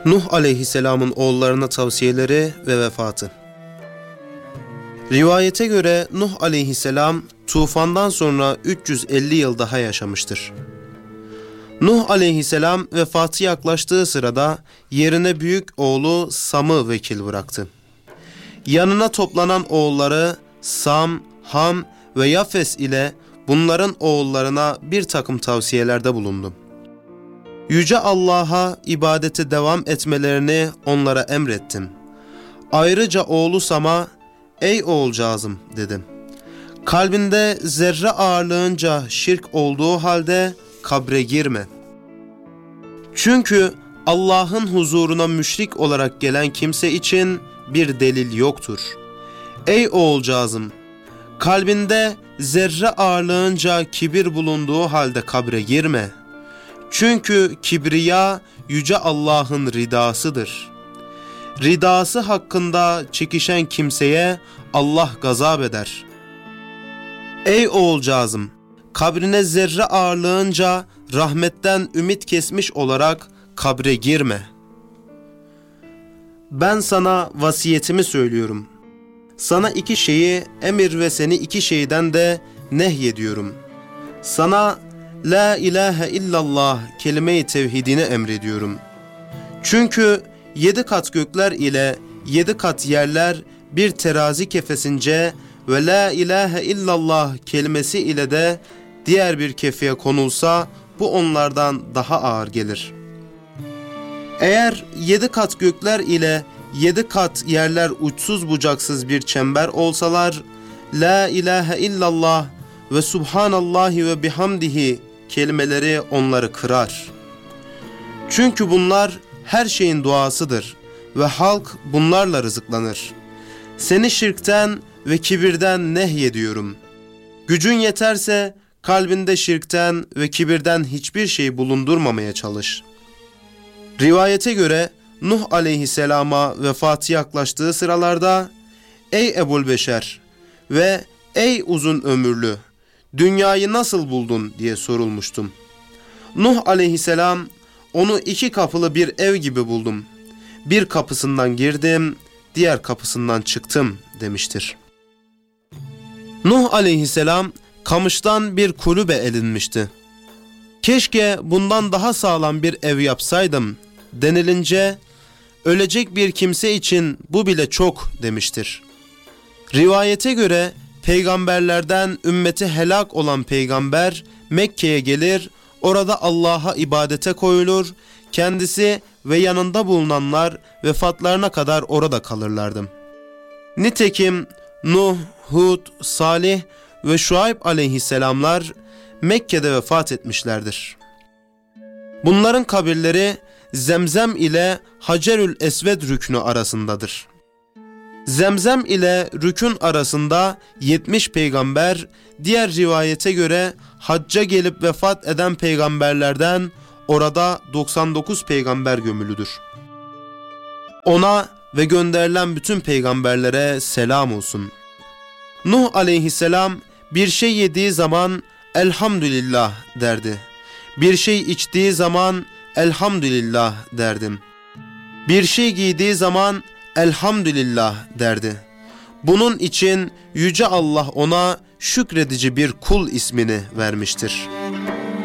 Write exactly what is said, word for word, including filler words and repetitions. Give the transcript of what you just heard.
Nuh aleyhisselamın oğullarına tavsiyeleri ve vefatı. Rivayete göre Nuh aleyhisselam tufandan sonra üç yüz elli yıl daha yaşamıştır. Nuh aleyhisselam vefatı yaklaştığı sırada yerine büyük oğlu Sam'ı vekil bıraktı. Yanına toplanan oğulları Sam, Ham ve Yafes ile bunların oğullarına bir takım tavsiyelerde bulundu. Yüce Allah'a ibadete devam etmelerini onlara emrettim. Ayrıca oğlu Sam'a, "Ey oğulcağızım," dedim. "Kalbinde zerre ağırlığınca şirk olduğu halde kabre girme. Çünkü Allah'ın huzuruna müşrik olarak gelen kimse için bir delil yoktur. Ey oğulcağızım, kalbinde zerre ağırlığınca kibir bulunduğu halde kabre girme. Çünkü kibriya Yüce Allah'ın ridasıdır. Ridası hakkında çekişen kimseye Allah gazap eder. Ey oğulcağızım, kabrine zerre ağırlığınca rahmetten ümit kesmiş olarak kabre girme. Ben sana vasiyetimi söylüyorum. Sana iki şeyi emir ve seni iki şeyden de nehyediyorum. Sana La ilahe illallah kelime-i tevhidini emrediyorum. Çünkü yedi kat gökler ile yedi kat yerler bir terazi kefesince ve La ilahe illallah kelimesi ile de diğer bir kefeye konulsa bu onlardan daha ağır gelir. Eğer yedi kat gökler ile yedi kat yerler uçsuz bucaksız bir çember olsalar, La ilahe illallah ve subhanallahi ve bihamdihi kelimeleri onları kırar. Çünkü bunlar her şeyin duasıdır ve halk bunlarla rızıklanır. Seni şirkten ve kibirden nehyediyorum. Gücün yeterse kalbinde şirkten ve kibirden hiçbir şey bulundurmamaya çalış. Rivayete göre Nuh aleyhisselama vefatı yaklaştığı sıralarda, "Ey Ebu'l-Beşer ve ey uzun ömürlü, dünyayı nasıl buldun?" diye sorulmuştum. Nuh aleyhisselam, "Onu iki kapılı bir ev gibi buldum. Bir kapısından girdim, diğer kapısından çıktım," demiştir. Nuh aleyhisselam kamıştan bir kulübe edinmişti. "Keşke bundan daha sağlam bir ev yapsaydım," denilince, "Ölecek bir kimse için bu bile çok," demiştir. Rivayete göre peygamberlerden ümmeti helak olan peygamber Mekke'ye gelir, orada Allah'a ibadete koyulur, kendisi ve yanında bulunanlar vefatlarına kadar orada kalırlardı. Nitekim Nuh, Hud, Salih ve Şuayb aleyhisselamlar Mekke'de vefat etmişlerdir. Bunların kabirleri Zemzem ile Hacerül Esved rüknü arasındadır. Zemzem ile rükün arasında yetmiş peygamber, diğer rivayete göre hacca gelip vefat eden peygamberlerden orada doksan dokuz peygamber gömülüdür. Ona ve gönderilen bütün peygamberlere selam olsun. Nuh aleyhisselam bir şey yediği zaman elhamdülillah derdi. Bir şey içtiği zaman elhamdülillah derdim. Bir şey giydiği zaman elhamdülillah derdi. Bunun için Yüce Allah ona şükredici bir kul ismini vermiştir.